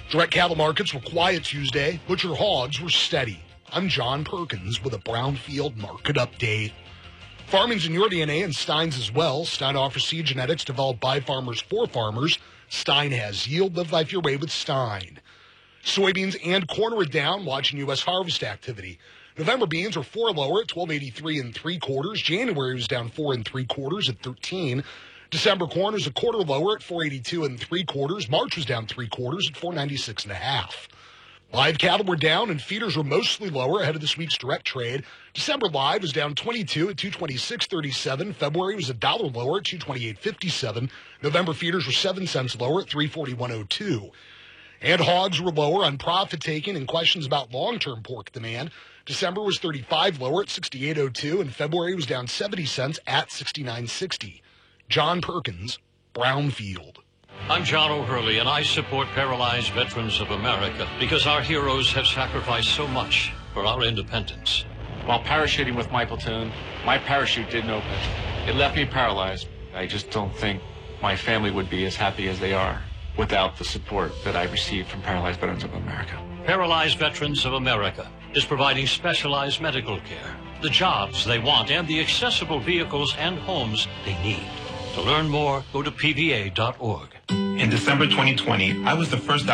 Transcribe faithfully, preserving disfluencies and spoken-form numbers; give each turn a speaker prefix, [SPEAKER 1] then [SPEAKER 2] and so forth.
[SPEAKER 1] Direct cattle markets were quiet Tuesday. Butcher hogs were steady. I'm John Perkins with a Brownfield market update. Farming's in your D N A and Stein's as well. Stein offers seed genetics developed by farmers for farmers. Stein has yield. Live life your way with Stein. Soybeans and corn are down, watching U S harvest activity. November beans are four lower at twelve eighty-three and three quarters. January was down four and three quarters at thirteen. December corn is a quarter lower at four eighty-two and three quarters. March was down three quarters at four ninety-six and a half. Live cattle were down and feeders were mostly lower ahead of this week's direct trade. December live was down twenty-two at two twenty-six thirty-seven. February was a dollar lower at two twenty-eight fifty-seven. November feeders were seven cents lower at three forty-one oh two. And hogs were lower on profit taking and questions about long-term pork demand. December was thirty-five lower at sixty-eight oh two, and February was down seventy cents at sixty-nine sixty. John Perkins, Brownfield.
[SPEAKER 2] I'm John O'Hurley, and I support Paralyzed Veterans of America because our heroes have sacrificed so much for our independence.
[SPEAKER 3] While parachuting with my platoon, my parachute didn't open. It left me paralyzed. I just don't think my family would be as happy as they are without the support that I received from Paralyzed Veterans of America.
[SPEAKER 2] Paralyzed Veterans of America is providing specialized medical care, the jobs they want, and the accessible vehicles and homes they need. To learn more, go to P V A dot org.
[SPEAKER 4] In December twenty twenty, I was the first